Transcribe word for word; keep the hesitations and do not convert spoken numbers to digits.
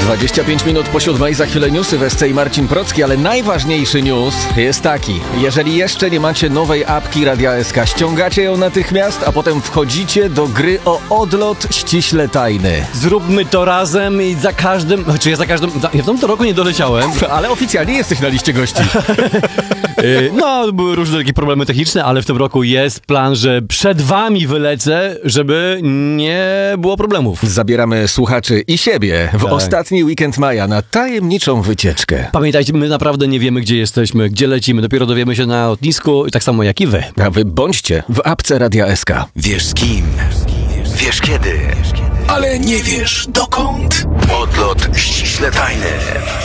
dwadzieścia pięć minut po siódmej, za chwilę newsy w S C i Marcin Procki, ale najważniejszy news jest taki. Jeżeli jeszcze nie macie nowej apki Radia S K, ściągacie ją natychmiast, a potem wchodzicie do gry o odlot ściśle tajny. Zróbmy to razem i za każdym... Znaczy ja za każdym... Ja w tamtym roku nie doleciałem. Ale oficjalnie jesteś na liście gości. Yy, No, były różne takie problemy techniczne, ale w tym roku jest plan, że przed wami wylecę, żeby nie było problemów. Zabieramy słuchaczy i siebie w Tak. ostatni weekend maja na tajemniczą wycieczkę. Pamiętajcie, my naprawdę nie wiemy, gdzie jesteśmy, gdzie lecimy. Dopiero dowiemy się na lotnisku, tak samo jak i wy. A wy bądźcie w apce Radia S K. Wiesz z kim, wiesz kiedy, ale nie wiesz dokąd. Odlot ściśle tajny.